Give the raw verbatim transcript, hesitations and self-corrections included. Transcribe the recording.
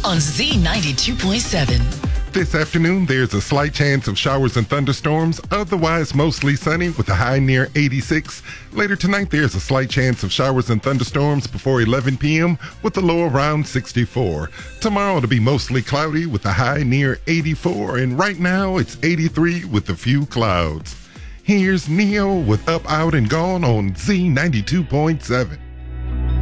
on Z ninety-two point seven. This afternoon, there's a slight chance of showers and thunderstorms, otherwise mostly sunny with a high near eighty-six. Later tonight, there's a slight chance of showers and thunderstorms before eleven p.m. with a low around sixty-four. Tomorrow, it'll be mostly cloudy with a high near eighty-four, and right now, it's eighty-three with a few clouds. Here's Neo with Up, Out, and Gone on Z ninety-two point seven.